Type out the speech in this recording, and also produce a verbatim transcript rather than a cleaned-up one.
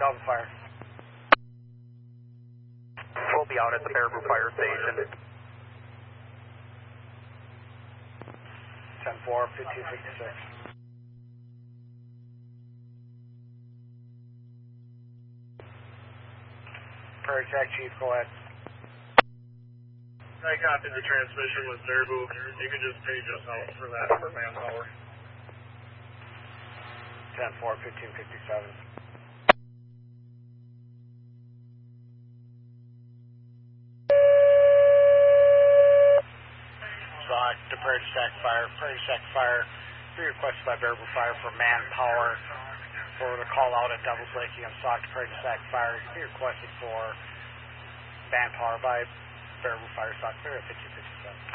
Double fire. We'll be out at the Baraboo Fire Station. ten four, fifteen fifty-six. Prairie Tech, Chief, go ahead. I copied the transmission with Baraboo. You can just page us out for that for manpower. ten four, fifteen fifty-seven. Sock to Prairie Stack Fire. Prairie Stack Fire, be requested by Baraboo Fire for manpower for the call out at Devil's Lake. You have Sock to Prairie Stack Fire. Be requested for manpower by Baraboo Fire, Sock, fifteen fifty-seven.